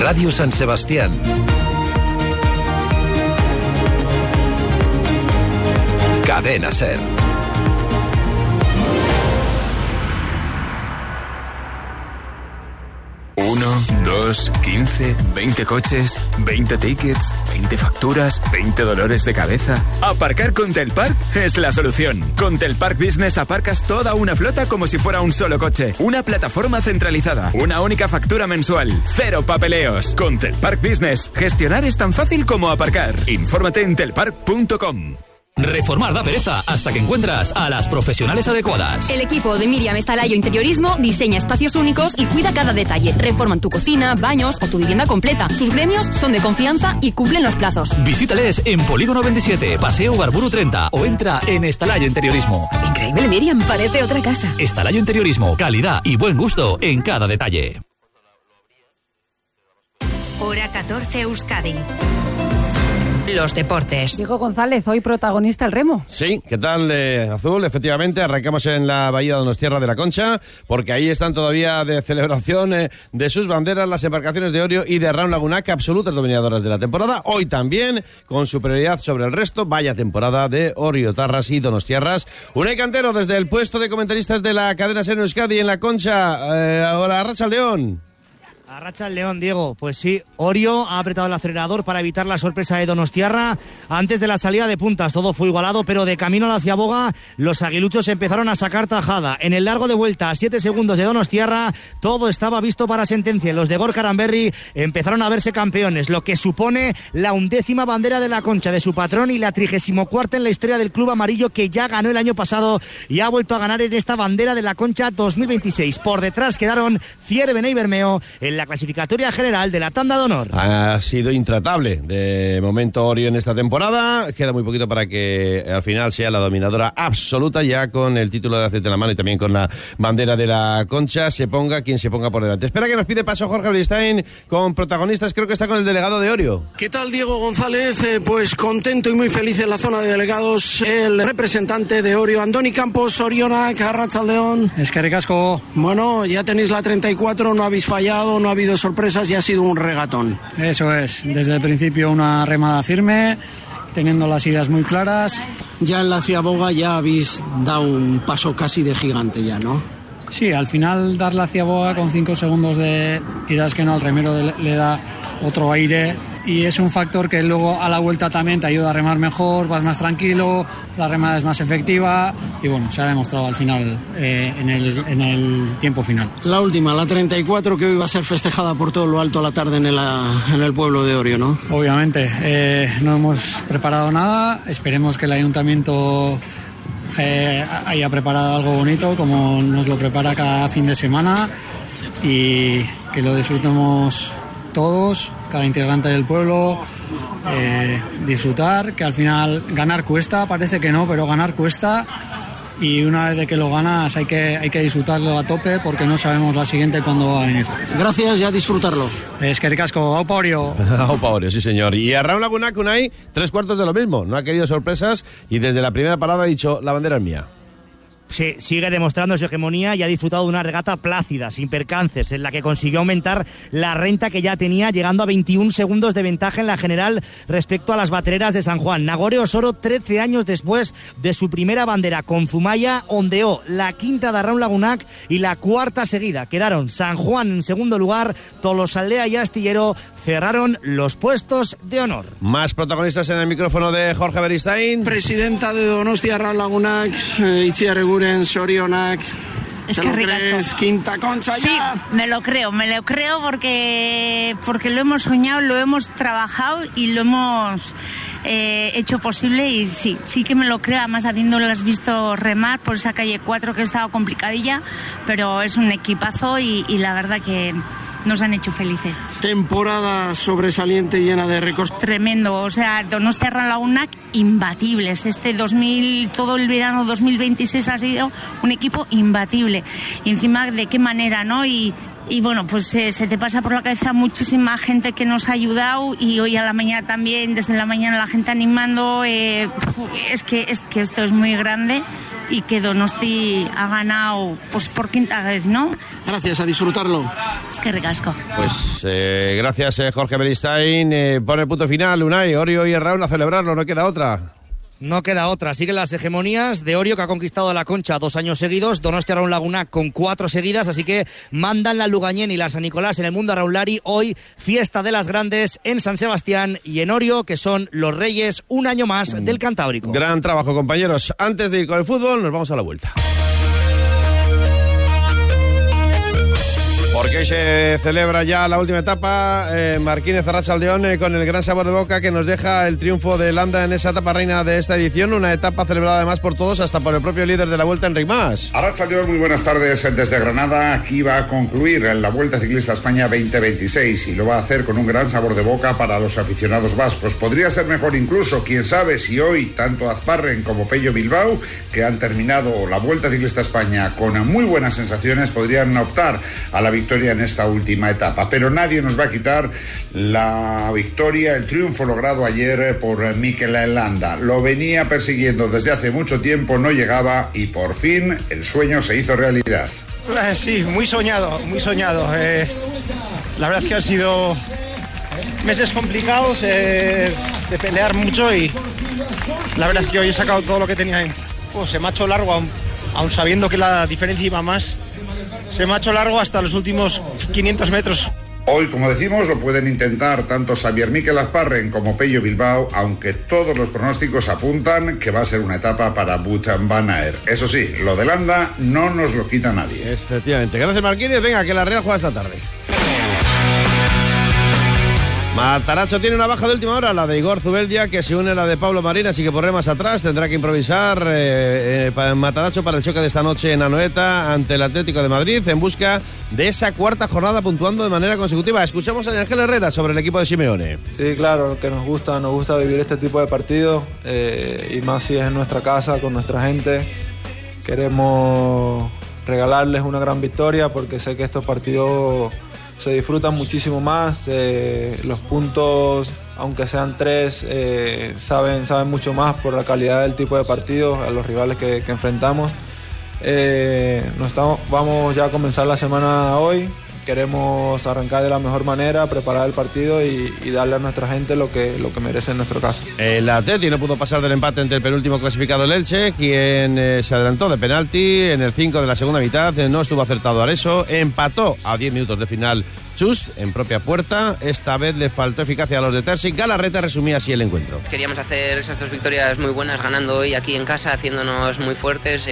Radio San Sebastián. Cadena SER. 1, 2, 15, 20 coches, 20 tickets, 20 facturas, 20 dolores de cabeza. Aparcar con Telpark es la solución. Con Telpark Business aparcas toda una flota como si fuera un solo coche. Una plataforma centralizada, una única factura mensual, cero papeleos. Con Telpark Business, gestionar es tan fácil como aparcar. Infórmate en telpark.com. Reformar da pereza hasta que encuentras a las profesionales adecuadas. El equipo de Miriam Estalayo Interiorismo diseña espacios únicos y cuida cada detalle. Reforman tu cocina, baños o tu vivienda completa. Sus gremios son de confianza y cumplen los plazos. Visítales en Polígono 27, Paseo Barburu 30 o entra en Estalayo Interiorismo. Increíble, Miriam, parece otra casa. Estalayo Interiorismo, calidad y buen gusto en cada detalle. Hora 14 Euskadi. Los deportes. Diego González, hoy protagonista el remo. Sí, ¿qué tal, Azul? Efectivamente, arrancamos en la bahía de Donostierra de la Concha, porque ahí están todavía de celebración de sus banderas las embarcaciones de Orio y de Raun Lagunac, absolutas dominadoras de la temporada. Hoy también, con superioridad sobre el resto, vaya temporada de Orio, Tarras y Donostierras. Unai Cantero, desde el puesto de comentaristas de la cadena SER Euskadi en la Concha. Ahora, Arratsaldeon. Arratsaldeon, Diego. Pues sí, Orio ha apretado el acelerador para evitar la sorpresa de Donostiarra antes de la salida de puntas. Todo fue igualado, pero de camino a la Ciaboga los aguiluchos empezaron a sacar tajada. En el largo de vuelta, a 7 segundos de Donostiarra, todo estaba visto para sentencia. Los de Gorka Aranberri empezaron a verse campeones, lo que supone la 11ª bandera de la Concha de su patrón y la 34ª en la historia del club amarillo, que ya ganó el año pasado y ha vuelto a ganar en esta bandera de la Concha 2026. Por detrás quedaron Ciervena y Bermeo en la clasificatoria general de la tanda de honor. Ha sido intratable de momento Orio en esta temporada. Queda muy poquito para que al final sea la dominadora absoluta, ya con el título de aceite en la mano y también con la bandera de la Concha. Se ponga quien se ponga por delante. Espera que nos pide paso Jorge Beristain con protagonistas. Creo que está con el delegado de Orio. ¿Qué tal, Diego González? Pues contento y muy feliz en la zona de delegados el representante de Orio, Andoni Campos, Orionak, Arratsaldeon. Eskerrik asko. Bueno, ya tenéis la 34, no habéis fallado, no ha habido sorpresas y ha sido un regatón. Eso es, desde el principio una remada firme, teniendo las ideas muy claras. Ya en la Ciaboga ya habéis dado un paso casi de gigante ya, ¿no? Sí, al final dar la Ciaboga con 5 segundos de quizás que no al remero le da otro aire, y es un factor que luego a la vuelta también te ayuda a remar mejor, vas más tranquilo, la remada es más efectiva y bueno, se ha demostrado al final en el tiempo final. La última, la 34, que hoy va a ser festejada por todo lo alto a la tarde en el pueblo de Orio, ¿no? Obviamente, no hemos preparado nada, esperemos que el ayuntamiento haya preparado algo bonito como nos lo prepara cada fin de semana y que lo disfrutemos todos, cada integrante del pueblo, disfrutar, que al final ganar cuesta, parece que no, pero ganar cuesta, y una vez de que lo ganas hay que disfrutarlo a tope porque no sabemos la siguiente cuándo va a venir. Gracias y a disfrutarlo. Eskerrik asko, aupa Orio. Aupa Orio, sí señor. Y a Raun Lagunac, Unai, 3/4 de lo mismo, no ha querido sorpresas y desde la primera palabra ha dicho, la bandera es mía. Sí, sigue demostrando su hegemonía y ha disfrutado de una regata plácida, sin percances, en la que consiguió aumentar la renta que ya tenía, llegando a 21 segundos de ventaja en la general respecto a las batereras de San Juan. Nagore Osoro, 13 años después de su primera bandera con Zumaya, ondeó la 5ª de Raun Lagunac y la 4ª seguida. Quedaron San Juan en segundo lugar, Tolosaldea y Astillero cerraron los puestos de honor. Más protagonistas en el micrófono de Jorge Beristain. Presidenta de Donostia, Raun Lagunac, Itziar Eguren, Sorionak. Es que ricasco. Quinta Concha ya. Sí, me lo creo porque lo hemos soñado, lo hemos trabajado y lo hemos hecho posible, y sí que me lo creo, además habiéndolas visto remar por esa calle 4 que ha estado complicadilla, pero es un equipazo y la verdad que nos han hecho felices. Temporada sobresaliente, llena de récords. Tremendo, o sea, Donostia Raun Lagunac imbatibles. Todo el verano 2026 ha sido un equipo imbatible. Y encima, ¿de qué manera, no? Y bueno, pues se te pasa por la cabeza muchísima gente que nos ha ayudado, y hoy a la mañana también, desde la mañana la gente animando. Es que esto es muy grande y que Donosti ha ganado pues por quinta vez, ¿no? Gracias, a disfrutarlo. Es que ricasco. Pues gracias, Jorge Beristain. Pone el punto final, Unai, Orio y Erraun a celebrarlo, no queda otra. No queda otra. Siguen las hegemonías de Orio, que ha conquistado la Concha 2 años seguidos, Donostia Raúl Laguna con 4 seguidas, así que mandan la Lugañén y la San Nicolás en el mundo Araulari. Hoy fiesta de las grandes en San Sebastián y en Orio, que son los reyes un año más del Cantábrico. Gran trabajo, compañeros. Antes de ir con el fútbol, nos vamos a la vuelta. Porque hoy se celebra ya la última etapa, Marquínez Arratsaldeón, con el gran sabor de boca que nos deja el triunfo de Landa en esa etapa reina de esta edición, una etapa celebrada además por todos, hasta por el propio líder de la Vuelta, Enric Mas. Arratsaldeón, muy buenas tardes desde Granada. Aquí va a concluir la Vuelta Ciclista España 2026 y lo va a hacer con un gran sabor de boca para los aficionados vascos. Podría ser mejor incluso, quién sabe si hoy tanto Azparren como Pello Bilbao, que han terminado la Vuelta Ciclista España con muy buenas sensaciones, podrían optar a la victoria en esta última etapa, pero nadie nos va a quitar la victoria, el triunfo logrado ayer por Mikel Landa. Lo venía persiguiendo desde hace mucho tiempo, no llegaba y por fin el sueño se hizo realidad. Sí, muy soñado, muy soñado. La verdad es que han sido meses complicados, de pelear mucho, y la verdad es que hoy he sacado todo lo que tenía dentro. Se me ha hecho largo, aun sabiendo que la diferencia iba más. Se me ha hecho largo hasta los últimos 500 metros. Hoy, como decimos, lo pueden intentar tanto Xavier Mikel Azparren como Pello Bilbao, aunque todos los pronósticos apuntan que va a ser una etapa para Wout van Aert. Eso sí, lo de Landa no nos lo quita nadie. Efectivamente. Gracias, Marquínez. Venga, que la Real juega esta tarde. Matarazzo tiene una baja de última hora, la de Igor Zubeldia, que se une a la de Pablo Marín, así que por más atrás tendrá que improvisar Matarazzo para el choque de esta noche en Anoeta ante el Atlético de Madrid, en busca de esa cuarta jornada puntuando de manera consecutiva. Escuchamos a Ángel Herrera sobre el equipo de Simeone. Sí, claro, que nos gusta vivir este tipo de partidos, y más si es en nuestra casa, con nuestra gente. Queremos regalarles una gran victoria, porque sé que estos partidos se disfrutan muchísimo más, los puntos, aunque sean 3, saben mucho más por la calidad del tipo de partidos, a los rivales que enfrentamos. Vamos ya a comenzar la semana hoy, queremos arrancar de la mejor manera, preparar el partido y darle a nuestra gente lo que merece en nuestro caso. El Atleti no pudo pasar del empate ante el penúltimo clasificado, el Elche, quien se adelantó de penalti en el 5 de la segunda mitad, no estuvo acertado Areso, empató a 10 minutos de final Chust en propia puerta. Esta vez le faltó eficacia a los de Terzi. Galarreta resumía así el encuentro. Queríamos hacer esas 2 victorias muy buenas, ganando hoy aquí en casa, haciéndonos muy fuertes.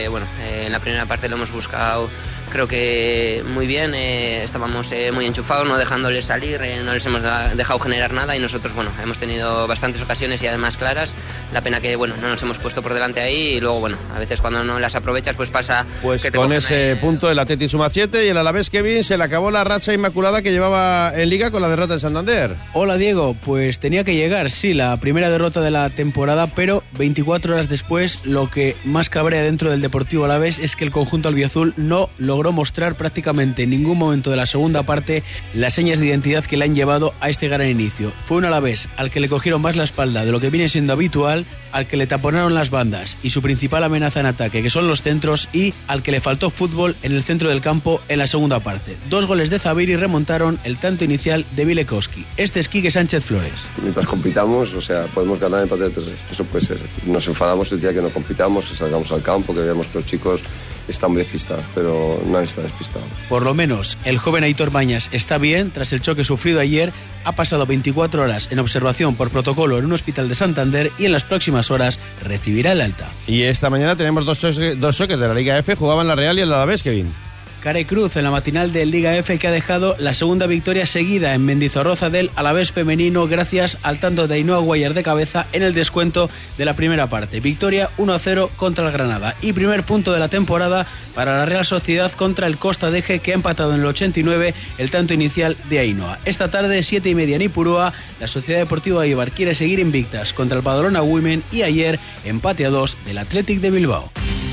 En la primera parte lo hemos buscado, creo que muy bien, estábamos muy enchufados, no dejándoles salir, no les hemos dejado generar nada, y nosotros hemos tenido bastantes ocasiones y además claras. La pena que no nos hemos puesto por delante ahí, y luego a veces cuando no las aprovechas pues pasa. Pues que con ese punto el Atleti suma 7 y el Alavés, Kevin, se le acabó la racha inmaculada que llevaba en Liga con la derrota en Santander. Hola Diego, pues tenía que llegar, sí, la primera derrota de la temporada, pero 24 horas después lo que más cabrea dentro del Deportivo Alavés es que el conjunto albiazul no logró mostrar prácticamente en ningún momento de la segunda parte las señas de identidad que le han llevado a este gran inicio. Fue un Alavés al que le cogieron más la espalda de lo que viene siendo habitual, al que le taponaron las bandas y su principal amenaza en ataque, que son los centros, y al que le faltó fútbol en el centro del campo en la segunda parte. 2 goles de Zaviri remontaron el tanto inicial de Vilekowski. Este es Quique Sánchez Flores. Mientras compitamos, podemos ganar, empatar, eso puede ser. Nos enfadamos el día que no compitamos, que salgamos al campo, que veamos que los chicos están muy despistados, pero nadie está despistado. Por lo menos el joven Aitor Bañas está bien. Tras el choque sufrido ayer, ha pasado 24 horas en observación por protocolo en un hospital de Santander y en las próximas horas recibirá el alta. Y esta mañana tenemos dos choques de la Liga F, jugaban la Real y el Alavés, Kevin. Carey Cruz en la matinal del Liga F, que ha dejado la segunda victoria seguida en Mendizorroza del Alavés femenino gracias al tanto de Ainhoa Guayar de cabeza en el descuento de la primera parte. Victoria 1-0 contra el Granada y primer punto de la temporada para la Real Sociedad contra el Costa Deje, que ha empatado en el 89 el tanto inicial de Ainhoa. Esta tarde 7:30 en Ipurúa, la Sociedad Deportiva Eibar quiere seguir invictas contra el Badalona Women, y ayer empate a 2 del Athletic de Bilbao.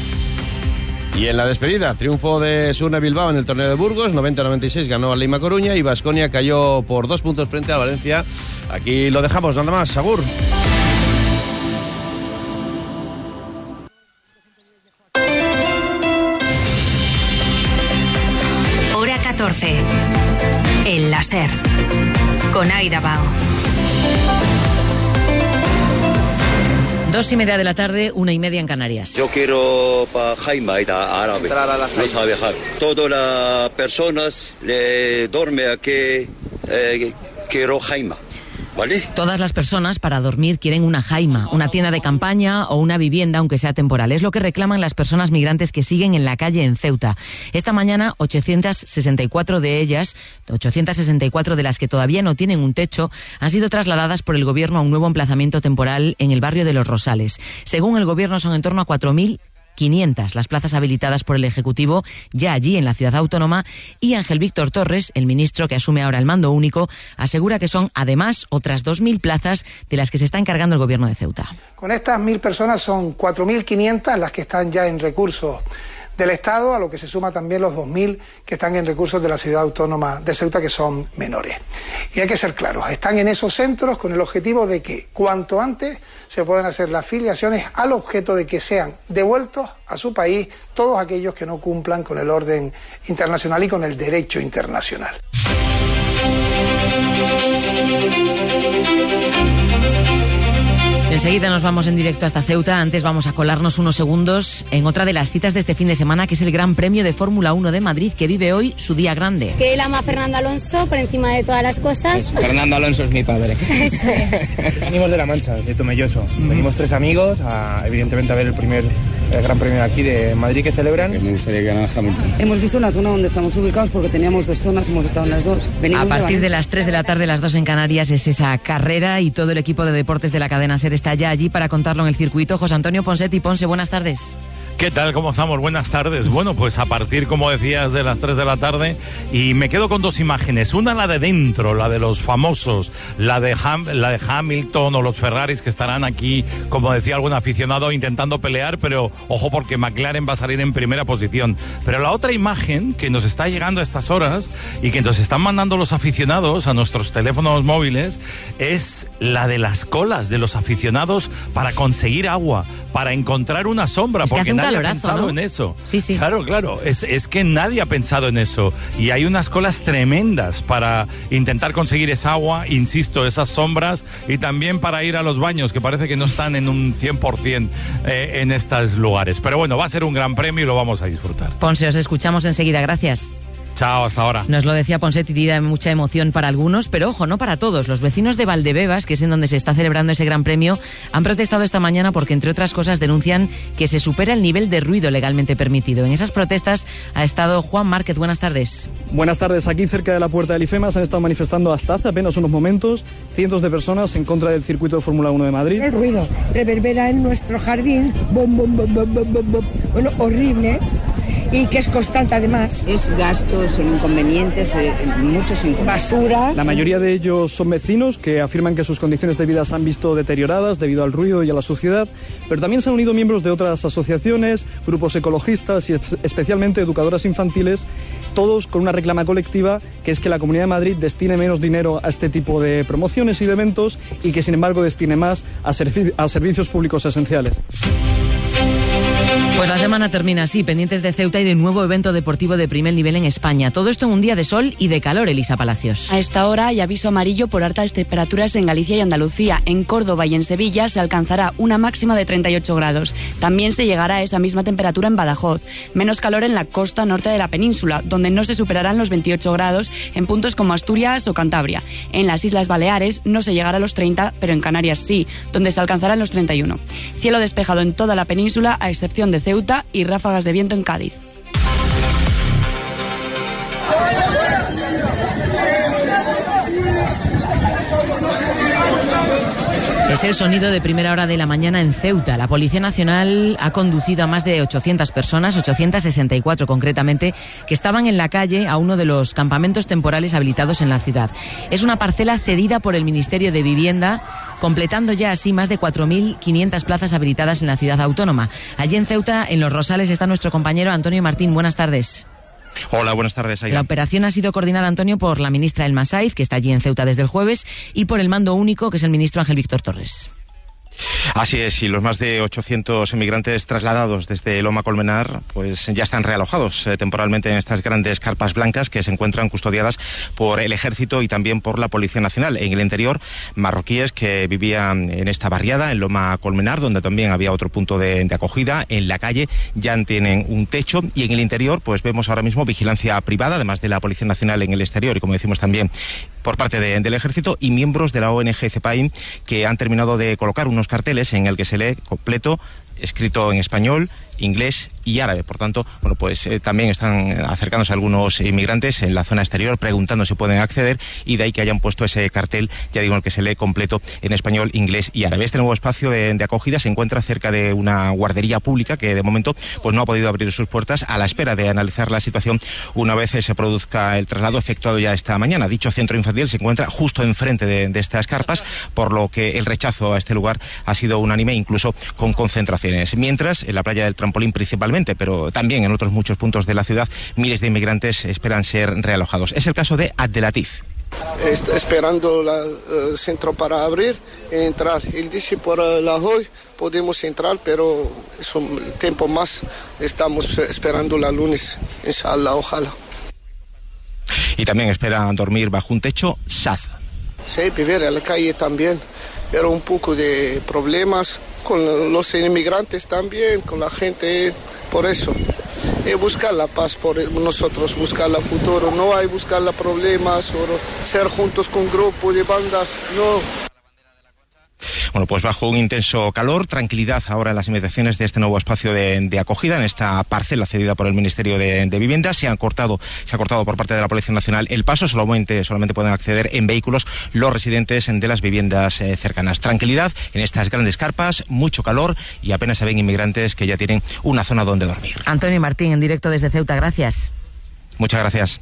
Y en la despedida, triunfo de Surne Bilbao en el torneo de Burgos, 90-96 ganó a Lima Coruña, y Baskonia cayó por 2 puntos frente a Valencia. Aquí lo dejamos, nada más, agur. Cadena SER. Con Aida Bao. 2:30 de la tarde, 1:30 en Canarias. Yo quiero para Jaime, árabe. No sabe viajar. Todas las personas le duermen aquí, quiero Jaime. ¿Vale? Todas las personas para dormir quieren una jaima, una tienda de campaña o una vivienda, aunque sea temporal. Es lo que reclaman las personas migrantes que siguen en la calle en Ceuta. Esta mañana, 864 de ellas, 864 de las que todavía no tienen un techo, han sido trasladadas por el gobierno a un nuevo emplazamiento temporal en el barrio de Los Rosales. Según el gobierno, son en torno a 4.500 las plazas habilitadas por el Ejecutivo ya allí en la ciudad autónoma, y Ángel Víctor Torres, el ministro que asume ahora el mando único, asegura que son además otras 2.000 plazas de las que se está encargando el gobierno de Ceuta. Con estas 1.000 personas son 4.500 las que están ya en recursos del Estado, a lo que se suma también los 2.000 que están en recursos de la ciudad autónoma de Ceuta, que son menores. Y hay que ser claros, están en esos centros con el objetivo de que cuanto antes se puedan hacer las filiaciones, al objeto de que sean devueltos a su país todos aquellos que no cumplan con el orden internacional y con el derecho internacional. Enseguida nos vamos en directo hasta Ceuta. Antes vamos a colarnos unos segundos en otra de las citas de este fin de semana, que es el Gran Premio de Fórmula 1 de Madrid, que vive hoy su día grande. Que él ama a Fernando Alonso por encima de todas las cosas. Fernando Alonso es mi padre. Eso es. Venimos de La Mancha, de Tomelloso. Venimos 3 amigos, evidentemente a ver el primer Gran Premio de aquí de Madrid que celebran. Me gustaría que ganara Hamilton. Hemos visto la zona donde estamos ubicados porque teníamos 2 zonas, hemos estado en las 2. A partir de las 3 de la tarde, las 2 en Canarias, es esa carrera, y todo el equipo de deportes de la cadena SER está ya allí para contarlo en el circuito. José Antonio Ponset. Ponce, buenas tardes. ¿Qué tal? ¿Cómo estamos? Buenas tardes. Bueno, pues a partir, como decías, de las 3 de la tarde, y me quedo con 2 imágenes. Una, la de dentro, la de los famosos, la de Hamilton o los Ferraris, que estarán aquí, como decía algún aficionado, intentando pelear, pero ojo, porque McLaren va a salir en primera posición. Pero la otra imagen que nos está llegando a estas horas y que nos están mandando los aficionados a nuestros teléfonos móviles es la de las colas de los aficionados para conseguir agua, para encontrar una sombra, porque nadie ha pensado, ¿no?, en eso. Sí. Claro. Es que nadie ha pensado en eso. Y hay unas colas tremendas para intentar conseguir esa agua, insisto, esas sombras, y también para ir a los baños, que parece que no están en un 100% en estos lugares. Pero bueno, va a ser un gran premio y lo vamos a disfrutar. Ponce, os escuchamos enseguida. Gracias. Chao, hasta ahora. Nos lo decía Ponset, y da mucha emoción para algunos, pero ojo, no para todos. Los vecinos de Valdebebas, que es en donde se está celebrando ese gran premio, han protestado esta mañana porque, entre otras cosas, denuncian que se supera el nivel de ruido legalmente permitido. En esas protestas ha estado Juan Márquez. Buenas tardes. Buenas tardes. Aquí, cerca de la puerta del IFEMA, se han estado manifestando hasta hace apenas unos momentos cientos de personas en contra del circuito de Fórmula 1 de Madrid. El ruido reverbera en nuestro jardín, bom, bom, bom, bom, bom, bom. Bueno, horrible. Y que es constante, además. Es gastos, son inconvenientes, muchos inconvenientes. Basura. La mayoría de ellos son vecinos que afirman que sus condiciones de vida se han visto deterioradas debido al ruido y a la suciedad, pero también se han unido miembros de otras asociaciones, grupos ecologistas y especialmente educadoras infantiles, todos con una reclama colectiva, que es que la Comunidad de Madrid destine menos dinero a este tipo de promociones y de eventos, y que sin embargo destine más a servicios públicos esenciales. Pues la semana termina así, pendientes de Ceuta y de nuevo evento deportivo de primer nivel en España. Todo esto en un día de sol y de calor, Elisa Palacios. A esta hora hay aviso amarillo por altas temperaturas en Galicia y Andalucía. En Córdoba y en Sevilla se alcanzará una máxima de 38 grados. También se llegará a esa misma temperatura en Badajoz. Menos calor en la costa norte de la península, donde no se superarán los 28 grados en puntos como Asturias o Cantabria. En las Islas Baleares no se llegará a los 30, pero en Canarias sí, donde se alcanzarán los 31. Cielo despejado en toda la península, a excepción de Ceuta, y ráfagas de viento en Cádiz. Es el sonido de primera hora de la mañana en Ceuta. La Policía Nacional ha conducido a más de 800 personas, 864 concretamente, que estaban en la calle a uno de los campamentos temporales habilitados en la ciudad. Es una parcela cedida por el Ministerio de Vivienda, completando ya así más de 4.500 plazas habilitadas en la ciudad autónoma. Allí en Ceuta, en Los Rosales, está nuestro compañero Antonio Martín. Buenas tardes. Hola, buenas tardes, Aida. La operación ha sido coordinada, Antonio, por la ministra Elma Saiz, que está allí en Ceuta desde el jueves, y por el mando único, que es el ministro Ángel Víctor Torres. Así es, y los más de 800 inmigrantes trasladados desde Loma Colmenar pues ya están realojados temporalmente en estas grandes carpas blancas que se encuentran custodiadas por el Ejército y también por la Policía Nacional. En el interior, marroquíes que vivían en esta barriada, en Loma Colmenar, donde también había otro punto de acogida. En la calle ya tienen un techo, y en el interior pues vemos ahora mismo vigilancia privada, además de la Policía Nacional en el exterior, y como decimos también por parte del Ejército, y miembros de la ONG CEPAIN que han terminado de colocar unos carteles en el que se lee completo, escrito en español, inglés y árabe. Por tanto, bueno, pues también están acercándose algunos inmigrantes en la zona exterior preguntando si pueden acceder, y de ahí que hayan puesto ese cartel, ya digo, en el que se lee completo en español, inglés y árabe. Este nuevo espacio de acogida se encuentra cerca de una guardería pública que de momento pues no ha podido abrir sus puertas, a la espera de analizar la situación una vez se produzca el traslado efectuado ya esta mañana. Dicho centro infantil se encuentra justo enfrente de estas carpas, por lo que el rechazo a este lugar ha sido unánime, incluso con concentraciones. Mientras, en la playa del Trampolín principalmente, pero también en otros muchos puntos de la ciudad, miles de inmigrantes esperan ser realojados. Es el caso de Abdelatif. Está esperando el centro para abrir y entrar. Él dice por la hoy podemos entrar, pero es un tiempo más. Estamos esperando la lunes, inshallah, ojalá. Y también esperan dormir bajo un techo Sad. Sí, vivir en la calle también. Era un poco de problemas con los inmigrantes también, con la gente, por eso. Y buscar la paz por nosotros, buscar el futuro. No hay buscar los problemas o ser juntos con grupos de bandas, no. Bueno, pues bajo un intenso calor, tranquilidad ahora en las inmediaciones de este nuevo espacio de acogida, en esta parcela cedida por el Ministerio de Vivienda. Se ha cortado por parte de la Policía Nacional el paso, solamente pueden acceder en vehículos los residentes de las viviendas cercanas. Tranquilidad en estas grandes carpas, mucho calor, y apenas se ven inmigrantes que ya tienen una zona donde dormir. Antonio Martín, en directo desde Ceuta, gracias. Muchas gracias.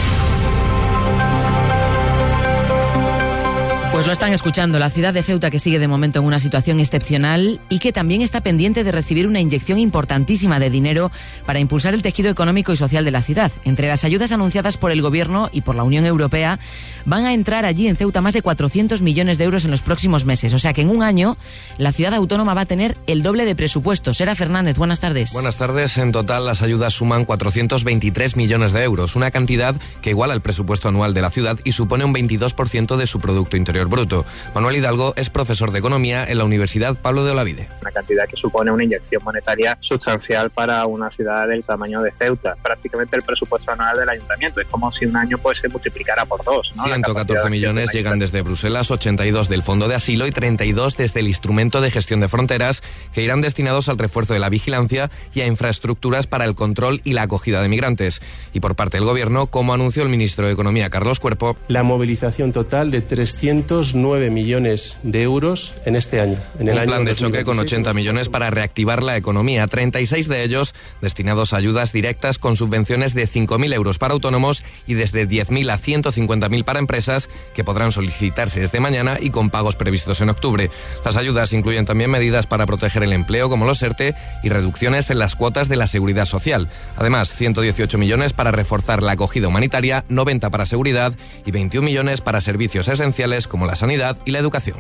Pues lo están escuchando, la ciudad de Ceuta, que sigue de momento en una situación excepcional y que también está pendiente de recibir una inyección importantísima de dinero para impulsar el tejido económico y social de la ciudad. Entre las ayudas anunciadas por el Gobierno y por la Unión Europea, van a entrar allí en Ceuta más de 400 millones de euros en los próximos meses. O sea que en un año la ciudad autónoma va a tener el doble de presupuesto. Sera Fernández, buenas tardes. Buenas tardes. En total las ayudas suman 423 millones de euros, una cantidad que iguala el presupuesto anual de la ciudad y supone un 22% de su Producto Interior Bruto. Manuel Hidalgo es profesor de Economía en la Universidad Pablo de Olavide. Una cantidad que supone una inyección monetaria sustancial para una ciudad del tamaño de Ceuta. Prácticamente el presupuesto anual del ayuntamiento. Es como si un año pues se multiplicara por dos, ¿no? 114 millones llegan desde Bruselas, 82 del Fondo de Asilo y 32 desde el Instrumento de Gestión de Fronteras, que irán destinados al refuerzo de la vigilancia y a infraestructuras para el control y la acogida de migrantes. Y por parte del Gobierno, como anunció el ministro de Economía, Carlos Cuerpo, la movilización total de 309 millones de euros en este año. En el un año plan de choque con 80 millones para reactivar la economía, 36 de ellos destinados a ayudas directas con subvenciones de 5.000 euros para autónomos y desde 10.000 a 150.000 para empresas, que podrán solicitarse desde mañana y con pagos previstos en octubre. Las ayudas incluyen también medidas para proteger el empleo, como los ERTE, y reducciones en las cuotas de la seguridad social. Además, 118 millones para reforzar la acogida humanitaria, 90 para seguridad y 21 millones para servicios esenciales como la sanidad y la educación.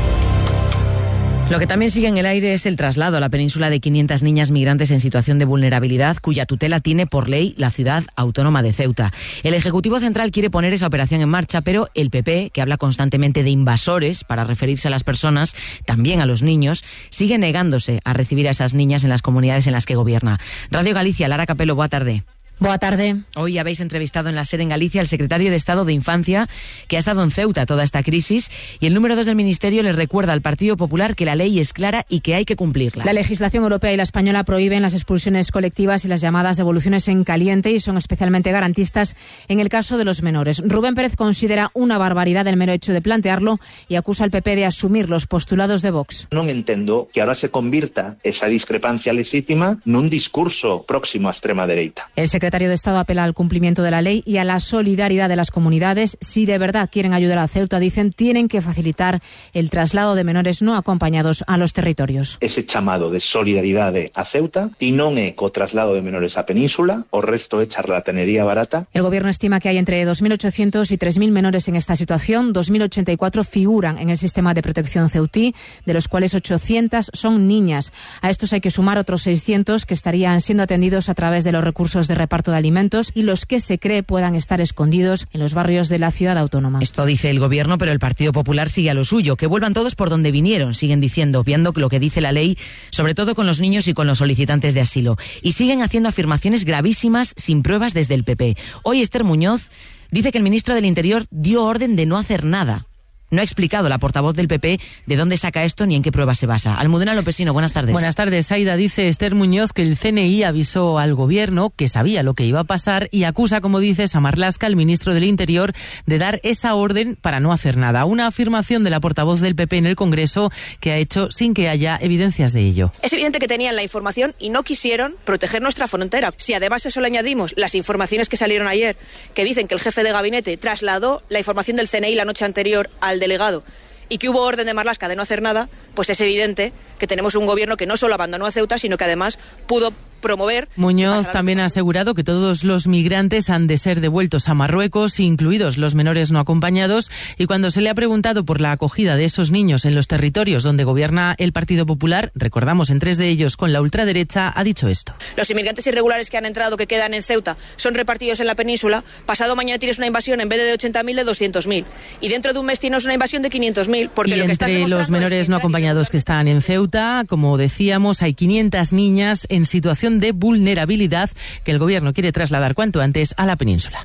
Lo que también sigue en el aire es el traslado a la península de 500 niñas migrantes en situación de vulnerabilidad, cuya tutela tiene por ley la ciudad autónoma de Ceuta. El Ejecutivo Central quiere poner esa operación en marcha, pero el PP, que habla constantemente de invasores para referirse a las personas, también a los niños, sigue negándose a recibir a esas niñas en las comunidades en las que gobierna. Radio Galicia, Lara Capelo, buena tarde. Boa tarde. Hoy habéis entrevistado en la SER en Galicia al secretario de Estado de Infancia, que ha estado en Ceuta toda esta crisis, y el número 2 del Ministerio le recuerda al Partido Popular que la ley es clara y que hay que cumplirla. La legislación europea y la española prohíben las expulsiones colectivas y las llamadas devoluciones en caliente y son especialmente garantistas en el caso de los menores. Rubén Pérez considera una barbaridad el mero hecho de plantearlo y acusa al PP de asumir los postulados de Vox. Non entendo que ahora se convirta esa discrepancia legítima nun discurso próximo a extrema dereita. El secretario secretario de Estado apela al cumplimiento de la ley y a la solidaridad de las comunidades. Si de verdad quieren ayudar a Ceuta, dicen, tienen que facilitar el traslado de menores no acompañados a los territorios. Ese chamado de solidaridade a Ceuta e non é co traslado de menores á península, o resto é charlatanería barata. El gobierno estima que hay entre 2.800 y 3.000 menores en esta situación. 2.084 figuran en el sistema de protección ceutí, de los cuales 800 son niñas. A estos hay que sumar otros 600 que estarían siendo atendidos a través de los recursos de reparto de alimentos y los que se cree puedan estar escondidos en los barrios de la ciudad autónoma. Esto dice el gobierno, pero el Partido Popular sigue a lo suyo. Que vuelvan todos por donde vinieron, siguen diciendo, obviando lo que dice la ley, sobre todo con los niños y con los solicitantes de asilo. Y siguen haciendo afirmaciones gravísimas sin pruebas desde el PP. Hoy Esther Muñoz dice que el ministro del Interior dio orden de no hacer nada. No ha explicado la portavoz del PP de dónde saca esto ni en qué pruebas se basa. Almudena Lopesino, buenas tardes. Buenas tardes, Aida. Dice Esther Muñoz que el CNI avisó al gobierno que sabía lo que iba a pasar y acusa, como dices, a Marlaska, el ministro del Interior, de dar esa orden para no hacer nada. Una afirmación de la portavoz del PP en el Congreso que ha hecho sin que haya evidencias de ello. Es evidente que tenían la información y no quisieron proteger nuestra frontera. Si además a eso le añadimos las informaciones que salieron ayer, que dicen que el jefe de gabinete trasladó la información del CNI la noche anterior al delegado y que hubo orden de Marlaska de no hacer nada, pues es evidente que tenemos un gobierno que no solo abandonó a Ceuta, sino que además pudo promover. Muñoz también ha asegurado que todos los migrantes han de ser devueltos a Marruecos, incluidos los menores no acompañados, y cuando se le ha preguntado por la acogida de esos niños en los territorios donde gobierna el Partido Popular, recordamos en 3 de ellos con la ultraderecha, ha dicho esto. Los inmigrantes irregulares que han entrado, que quedan en Ceuta, son repartidos en la península. Pasado mañana tienes una invasión en vez de 80.000 de 200.000. Y dentro de un mes tienes una invasión de 500.000. Porque y lo que estás entre los menores es que no acompañados que están en Ceuta, como decíamos, hay 500 niñas en situación de vulnerabilidad que el gobierno quiere trasladar cuanto antes a la península.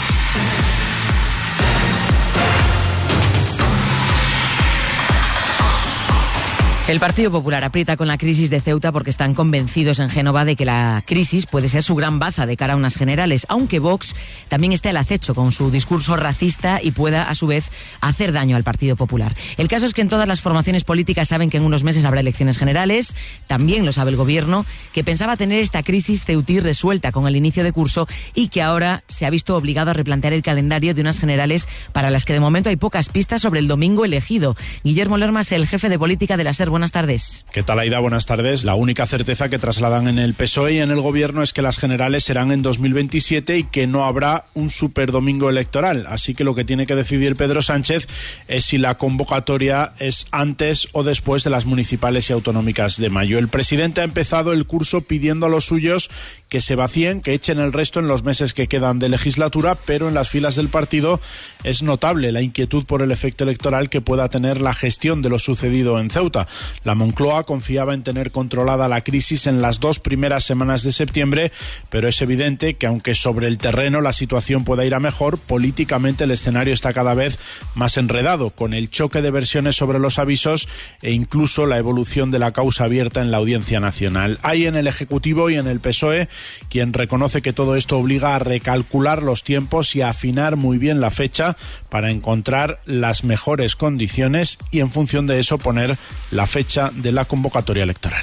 El Partido Popular aprieta con la crisis de Ceuta porque están convencidos en Génova de que la crisis puede ser su gran baza de cara a unas generales, aunque Vox también está al acecho con su discurso racista y pueda, a su vez, hacer daño al Partido Popular. El caso es que en todas las formaciones políticas saben que en unos meses habrá elecciones generales, también lo sabe el gobierno, que pensaba tener esta crisis ceutí resuelta con el inicio de curso y que ahora se ha visto obligado a replantear el calendario de unas generales para las que de momento hay pocas pistas sobre el domingo elegido. Guillermo Lermas, el jefe de política de la SER, buenas tardes. ¿Qué tal, Aida? Buenas tardes. La única certeza que trasladan en el PSOE y en el gobierno es que las generales serán en 2027 y que no habrá un superdomingo electoral. Así que lo que tiene que decidir Pedro Sánchez es si la convocatoria es antes o después de las municipales y autonómicas de mayo. El presidente ha empezado el curso pidiendo a los suyos que se vacíen, que echen el resto en los meses que quedan de legislatura, pero en las filas del partido es notable la inquietud por el efecto electoral que pueda tener la gestión de lo sucedido en Ceuta. La Moncloa confiaba en tener controlada la crisis en las 2 primeras semanas de septiembre, pero es evidente que aunque sobre el terreno la situación pueda ir a mejor, políticamente el escenario está cada vez más enredado, con el choque de versiones sobre los avisos e incluso la evolución de la causa abierta en la Audiencia Nacional. Hay en el Ejecutivo y en el PSOE quien reconoce que todo esto obliga a recalcular los tiempos y a afinar muy bien la fecha para encontrar las mejores condiciones y en función de eso poner la fecha de la convocatoria electoral.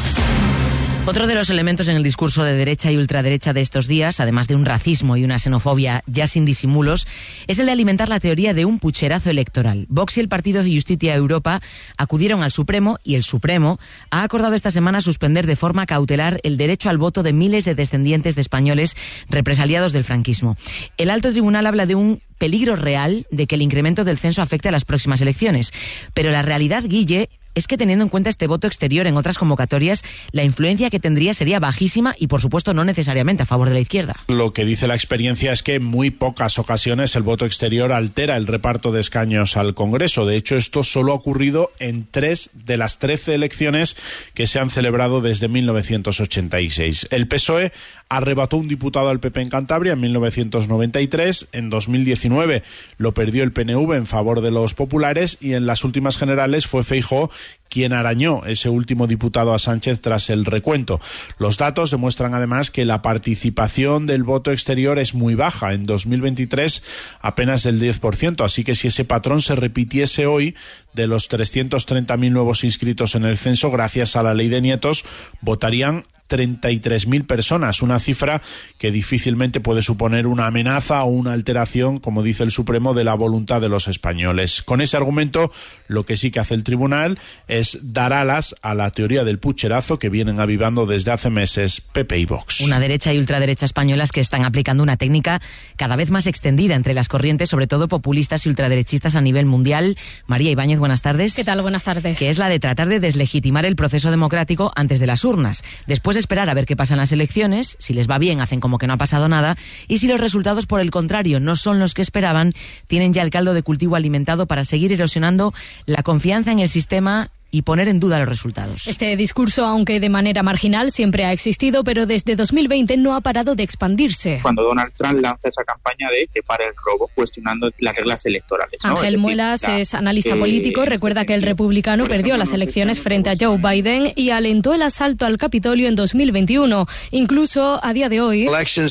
Otro de los elementos en el discurso de derecha y ultraderecha de estos días, además de un racismo y una xenofobia ya sin disimulos, es el de alimentar la teoría de un pucherazo electoral. Vox y el Partido de Justicia Europa acudieron al Supremo y el Supremo ha acordado esta semana suspender de forma cautelar el derecho al voto de miles de descendientes de españoles represaliados del franquismo. El alto tribunal habla de un peligro real de que el incremento del censo afecte a las próximas elecciones. Pero la realidad, Guille, es que teniendo en cuenta este voto exterior en otras convocatorias, la influencia que tendría sería bajísima y, por supuesto, no necesariamente a favor de la izquierda. Lo que dice la experiencia es que en muy pocas ocasiones el voto exterior altera el reparto de escaños al Congreso. De hecho, esto solo ha ocurrido en 3 de las 13 elecciones que se han celebrado desde 1986. El PSOE arrebató un diputado al PP en Cantabria en 1993, en 2019 lo perdió el PNV en favor de los populares y en las últimas generales fue Feijóo quien arañó ese último diputado a Sánchez tras el recuento. Los datos demuestran además que la participación del voto exterior es muy baja, en 2023 apenas del 10%, así que si ese patrón se repitiese hoy, de los 330.000 nuevos inscritos en el censo, gracias a la ley de nietos, votarían 33.000 personas, una cifra que difícilmente puede suponer una amenaza o una alteración, como dice el Supremo, de la voluntad de los españoles. Con ese argumento, lo que sí que hace el tribunal es dar alas a la teoría del pucherazo que vienen avivando desde hace meses PP y Vox. Una derecha y ultraderecha españolas que están aplicando una técnica cada vez más extendida entre las corrientes, sobre todo populistas y ultraderechistas a nivel mundial. María Ibáñez, buenas tardes. ¿Qué tal? Buenas tardes. Que es la de tratar de deslegitimar el proceso democrático antes de las urnas. Después de esperar a ver qué pasa en las elecciones, si les va bien hacen como que no ha pasado nada, y si los resultados por el contrario no son los que esperaban, tienen ya el caldo de cultivo alimentado para seguir erosionando la confianza en el sistema y poner en duda los resultados. Este discurso, aunque de manera marginal, siempre ha existido, pero desde 2020 no ha parado de expandirse. Cuando Donald Trump lanza esa campaña de que para el robo, cuestionando las reglas electorales, ¿no? Ángel Muelas es analista político, recuerda que el republicano perdió las elecciones frente a Joe Biden y alentó el asalto al Capitolio en 2021. Incluso a día de hoy,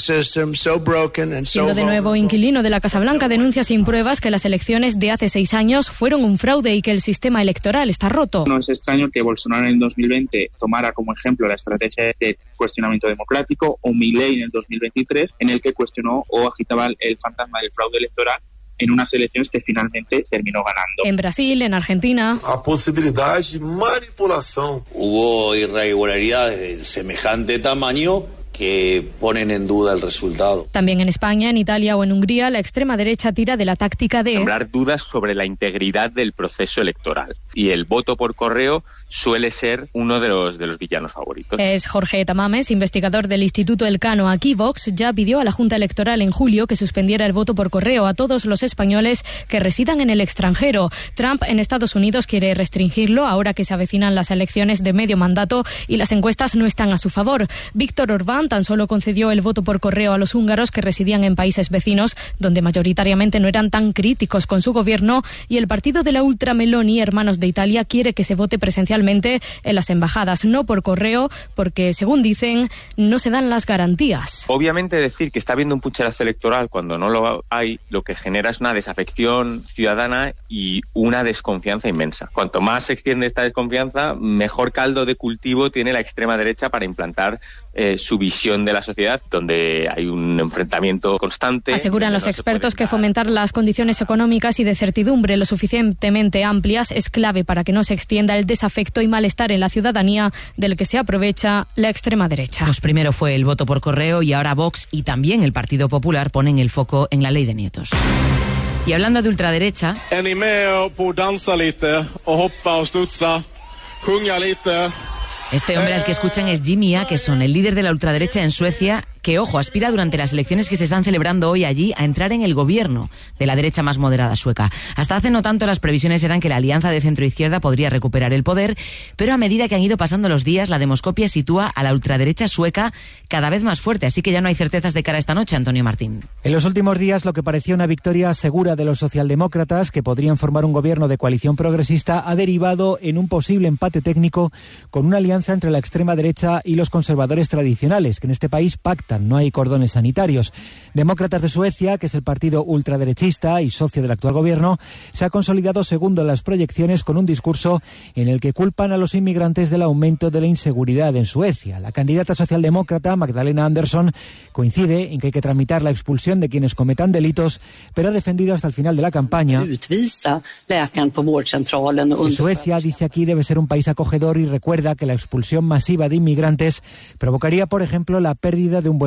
siendo de nuevo inquilino de la Casa Blanca, denuncia sin pruebas que las elecciones de hace 6 años fueron un fraude y que el sistema electoral está roto. No es extraño que Bolsonaro en el 2020 tomara como ejemplo la estrategia de cuestionamiento democrático, o Milei en el 2023, en el que cuestionó o agitaba el fantasma del fraude electoral en unas elecciones que finalmente terminó ganando. En Brasil, en Argentina, a posibilidad de manipulación. Hubo irregularidades de semejante tamaño que ponen en duda el resultado. También en España, en Italia o en Hungría, la extrema derecha tira de la táctica de sembrar dudas sobre la integridad del proceso electoral. Y el voto por correo suele ser uno de los villanos favoritos. Es Jorge Tamames, investigador del Instituto Elcano. Aquí Vox ya pidió a la Junta Electoral en julio que suspendiera el voto por correo a todos los españoles que residan en el extranjero. Trump en Estados Unidos quiere restringirlo ahora que se avecinan las elecciones de medio mandato y las encuestas no están a su favor. Víctor Orbán tan solo concedió el voto por correo a los húngaros que residían en países vecinos, donde mayoritariamente no eran tan críticos con su gobierno, y el partido de la ultra Meloni, Hermanos de Italia, quiere que se vote presencialmente en las embajadas, no por correo, porque, según dicen, no se dan las garantías. Obviamente decir que está habiendo un pucherazo electoral cuando no lo hay, lo que genera es una desafección ciudadana y una desconfianza inmensa. Cuanto más se extiende esta desconfianza, mejor caldo de cultivo tiene la extrema derecha para implantar su visión de la sociedad, donde hay un enfrentamiento constante. Aseguran los expertos que fomentar las condiciones económicas y de certidumbre lo suficientemente amplias es clave para que no se extienda el desafecto y malestar en la ciudadanía del que se aprovecha la extrema derecha. Pues primero fue el voto por correo y ahora Vox y también el Partido Popular ponen el foco en la ley de nietos. Y hablando de ultraderecha, este hombre al que escuchan es Jimmy Åkesson, el líder de la ultraderecha en Suecia, que, ojo, aspira durante las elecciones que se están celebrando hoy allí a entrar en el gobierno de la derecha más moderada sueca. Hasta hace no tanto las previsiones eran que la alianza de centro-izquierda podría recuperar el poder, pero a medida que han ido pasando los días, la demoscopia sitúa a la ultraderecha sueca cada vez más fuerte, así que ya no hay certezas de cara a esta noche, Antonio Martín. En los últimos días, lo que parecía una victoria segura de los socialdemócratas, que podrían formar un gobierno de coalición progresista, ha derivado en un posible empate técnico con una alianza entre la extrema derecha y los conservadores tradicionales, que en este país pactan. No hay cordones sanitarios. Demócratas de Suecia, que es el partido ultraderechista y socio del actual gobierno, se ha consolidado segundo en las proyecciones con un discurso en el que culpan a los inmigrantes del aumento de la inseguridad en Suecia. La candidata socialdemócrata, Magdalena Andersson, coincide en que hay que tramitar la expulsión de quienes cometan delitos, pero ha defendido hasta el final de la campaña que Suecia, dice aquí, debe ser un país acogedor y recuerda que la expulsión masiva de inmigrantes provocaría, por ejemplo, la pérdida de un buen